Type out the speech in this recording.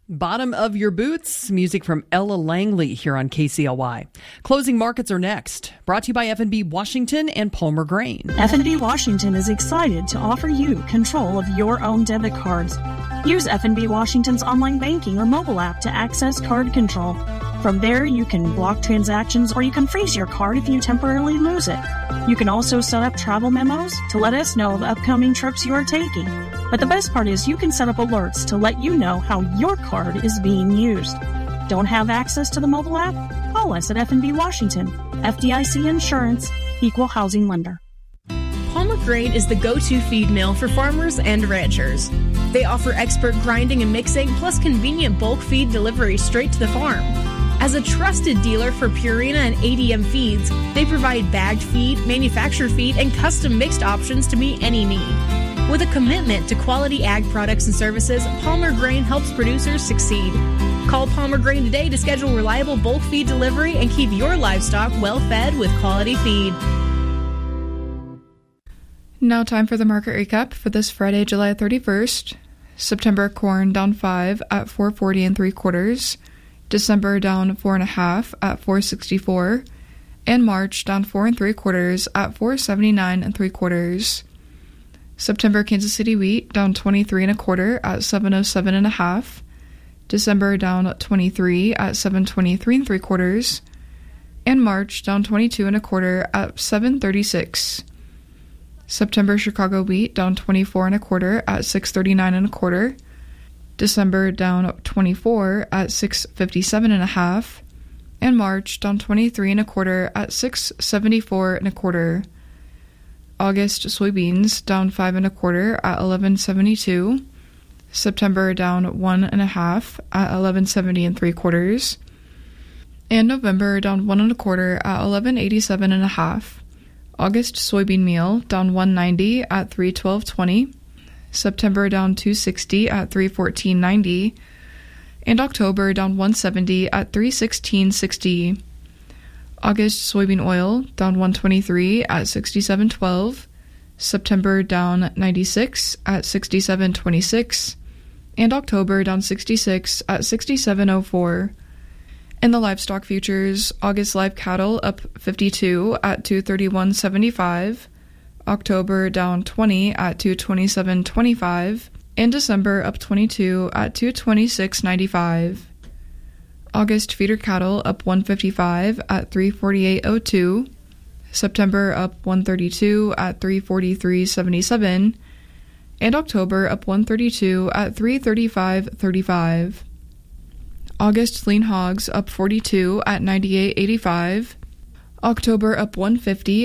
Bottom of your boots, music from Ella Langley here on KCLY. Closing markets are next. Brought to you by F&B Washington and Palmer Grain. F&B Washington is excited to offer you control of your own debit cards. Use F&B Washington's online banking or mobile app to access card control. From there, you can block transactions or you can freeze your card if you temporarily lose it. You can also set up travel memos to let us know of upcoming trips you are taking. But the best part is you can set up alerts to let you know how your card is being used. Don't have access to the mobile app? Call us at F&B Washington. FDIC Insurance, Equal Housing Lender. Palmer Grain is the go-to feed mill for farmers and ranchers. They offer expert grinding and mixing, plus convenient bulk feed delivery straight to the farm. As a trusted dealer for Purina and ADM feeds, they provide bagged feed, manufactured feed, and custom mixed options to meet any need. With a commitment to quality ag products and services, Palmer Grain helps producers succeed. Call Palmer Grain today to schedule reliable bulk feed delivery and keep your livestock well fed with quality feed. Now time for the market recap for this Friday, July 31st. September corn down 5 at 4.40 3/4. December down 4.5 at 4.64, and March down 4 3/4 at 4.79 3/4. September Kansas City wheat down 23 1/4 at 7.07 1/2. December down 23 at 7.23 3/4, and March down 22 1/4 at 7.36. September Chicago wheat down 24 1/4 at 6.39 1/4. December down 24 at 6.57 1/2, and March down 23 1/4 at 6.74 1/4. August soybeans down 5 1/4 at 11.72. September down 1 1/2 at 11.70 3/4, and November down 1 1/4 at 11.87 1/2. August soybean meal down 1.90 at 3.12.20. September down 2.60 at 3.14.90, and October down 1.70 at 3.16.60. August soybean oil down 1.23 at 67.12. September down 96 at 67.26, and October down 66 at 67.04. In the livestock futures, August live cattle up 52 at 231.75. October down 20 at 227.25, and December up 22 at 226.95. August feeder cattle up 155 at 348.02. September up 132 at 343.77, and October up 132 at 335.35. August lean hogs up 42 at 98.85. October up 150